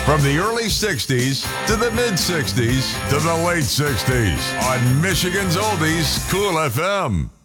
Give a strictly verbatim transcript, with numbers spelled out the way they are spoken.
From the early sixties to the mid-sixties to the late sixties on Michigan's Oldies, Cool F M.